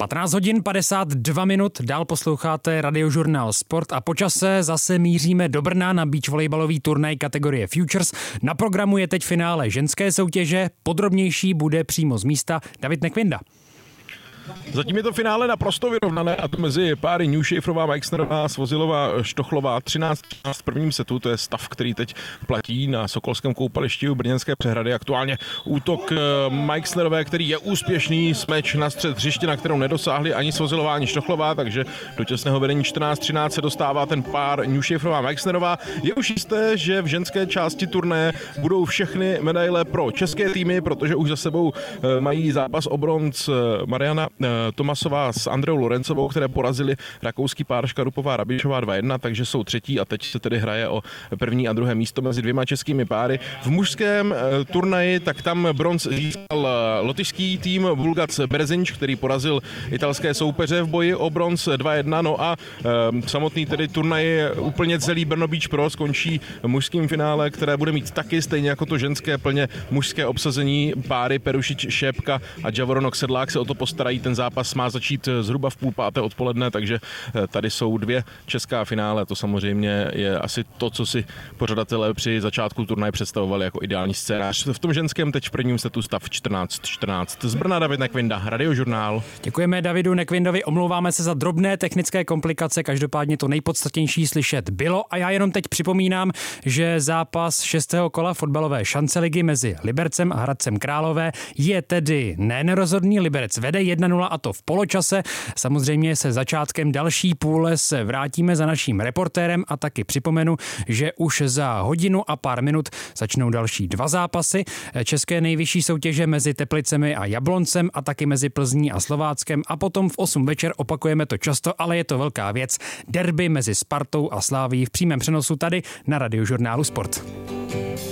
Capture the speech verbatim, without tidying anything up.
patnáct hodin padesát dva minut, dál posloucháte Radiožurnál Sport a po čase zase míříme do Brna na beach volejbalový turnaj kategorie Futures. Na programu je teď finále ženské soutěže, podrobnější bude přímo z místa David Nekvinda. Zatím je to finále naprosto vyrovnané a to mezi páry Newshaferová, Meixnerová, Svozilová, Štochlová třináct třináct v prvním setu, to je stav, který teď platí na Sokolském koupališti u Brněnské Přehrady. Aktuálně útok Meixnerové, který je úspěšný, smeč na střed hřiště, na kterou nedosáhli ani Svozilová, ani Štochlová, takže do těsného vedení čtrnáct třináct se dostává ten pár Newshaferová, Meixnerová. Je už jisté, že v ženské části turnaje budou všechny medaile pro české týmy, protože už za sebou mají zápas o bronz Mariana Tomasová s Andreou Lorencovou, které porazili rakouský pár Škarupová Rabišová dva jedna, takže jsou třetí a teď se tedy hraje o první a druhé místo mezi dvěma českými páry. V mužském turnaji tak tam bronz získal lotyšský tým Bulgac Berzinč, který porazil italské soupeře v boji o bronz dva jedna, no a e, samotný tedy turnaj úplně celý Brno Beach Pro skončí mužským finále, které bude mít taky stejně jako to ženské plně mužské obsazení páry Perušič Šépka a Javoronok Sedlák se o to postarají. Ten zápas má začít zhruba v půl páté odpoledne, takže tady jsou dvě česká finále. To samozřejmě je asi to, co si pořadatelé při začátku turnaje představovali jako ideální scénář. V tom ženském teď v prvním setu stav čtrnáct čtrnáct. Z Brna David Nekvinda, Radiožurnál. Děkujeme Davidu Nekvindovi, omlouváme se za drobné technické komplikace, každopádně to nejpodstatnější slyšet bylo a já jenom teď připomínám, že zápas šestého kola fotbalové šanceligy mezi Libercem a Hradcem Králové je tedy nerozhodný. Liberec vede jedna nula a to v poločase. Samozřejmě se začátkem další půle se vrátíme za naším reportérem a taky připomenu, že už za hodinu a pár minut začnou další dva zápasy české nejvyšší soutěže mezi Teplicemi a Jabloncem a taky mezi Plzní a Slováckem a potom v osm večer opakujeme to často, ale je to velká věc. Derby mezi Spartou a Slavií v přímém přenosu tady na Radiožurnálu Sport.